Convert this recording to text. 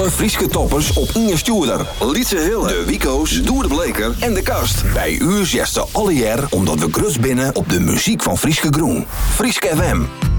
alle Frieske toppers op Inge Stuurder. Lietse Hille, de Wico's, Doer de Bleker en de Kast. Bij u zesten alle jaar omdat we grus binnen op de muziek van Frieske Groen. Frieske FM.